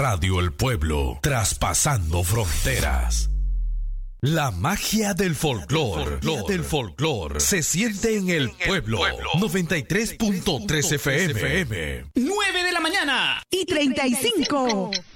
Radio El Pueblo, traspasando fronteras. La magia del folclor se siente en el pueblo. 93.3 FM. 9 de la mañana y 35.